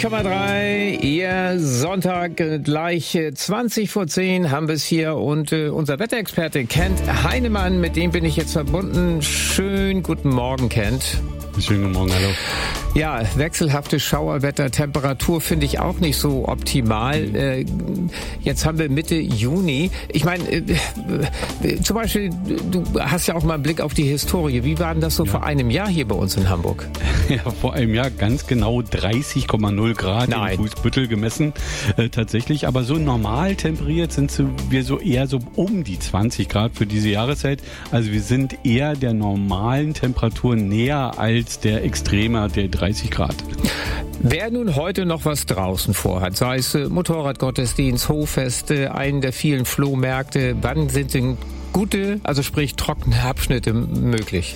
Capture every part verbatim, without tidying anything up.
Komma drei, ihr Sonntag, gleich zwanzig vor zehn haben wir es hier und äh, unser Wetterexperte Kent Heinemann, mit dem bin ich jetzt verbunden. Schönen guten Morgen, Kent. Schönen guten Morgen, hallo. Ja, wechselhaftes Schauerwetter, Temperatur finde ich auch nicht so optimal. Äh, jetzt haben wir Mitte Juni. Ich meine, äh, äh, zum Beispiel, du hast ja auch mal einen Blick auf die Historie. Wie war denn das so ja. vor einem Jahr hier bei uns in Hamburg? Ja, vor einem Jahr ganz genau dreißig Komma null Grad Nein. in Fußbüttel gemessen. Äh, tatsächlich, aber so normal temperiert sind wir so eher so um die zwanzig Grad für diese Jahreszeit. Also wir sind eher der normalen Temperatur näher als der Extremer der dreißig Grad. Wer nun heute noch was draußen vorhat, sei es äh, Motorradgottesdienst, Hoffest, äh, einen der vielen Flohmärkte, wann sind denn gute, also sprich trockene Abschnitte möglich?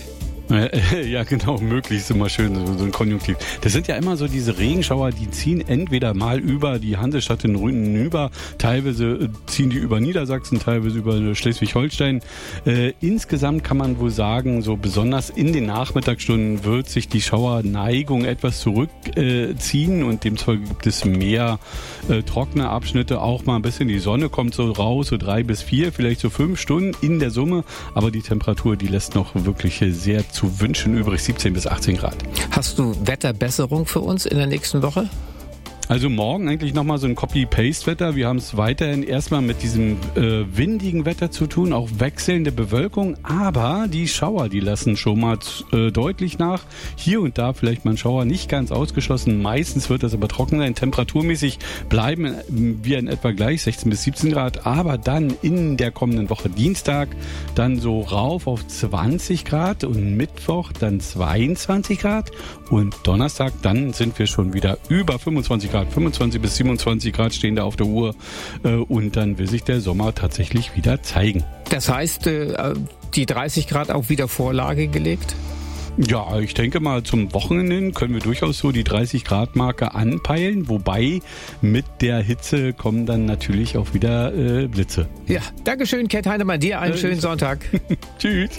Ja, genau, möglich ist immer schön, so, so ein Konjunktiv. Das sind ja immer so diese Regenschauer, die ziehen entweder mal über die Hansestadt in Rügen hinüber, teilweise ziehen die über Niedersachsen, teilweise über Schleswig-Holstein. Äh, insgesamt kann man wohl sagen, so besonders in den Nachmittagsstunden wird sich die Schauerneigung etwas zurückziehen äh, und demzufolge gibt es mehr äh, trockene Abschnitte, auch mal ein bisschen die Sonne kommt so raus, so drei bis vier, vielleicht so fünf Stunden in der Summe, aber die Temperatur, die lässt noch wirklich sehr zu wünschen übrig, siebzehn bis achtzehn Grad. Hast du Wetterbesserung für uns in der nächsten Woche? Also morgen eigentlich nochmal so ein Copy-Paste-Wetter. Wir haben es weiterhin erstmal mit diesem äh, windigen Wetter zu tun, auch wechselnde Bewölkung, aber die Schauer, die lassen schon mal äh, deutlich nach. Hier und da vielleicht mal ein Schauer, nicht ganz ausgeschlossen. Meistens wird das aber trocken sein. Temperaturmäßig bleiben wir in etwa gleich, sechzehn bis siebzehn Grad, aber dann in der kommenden Woche Dienstag dann so rauf auf zwanzig Grad und Mittwoch dann zweiundzwanzig Grad und Donnerstag dann sind wir schon wieder über fünfundzwanzig Grad. fünfundzwanzig bis siebenundzwanzig Grad stehen da auf der Uhr und dann will sich der Sommer tatsächlich wieder zeigen. Das heißt, die dreißig Grad auch wieder Vorlage gelegt? Ja, ich denke mal, zum Wochenende können wir durchaus so die dreißig Grad Marke anpeilen, wobei mit der Hitze kommen dann natürlich auch wieder äh, Blitze. Ja, Dankeschön, Kent Heinemann, dir einen äh, schönen Sonntag. Tschüss.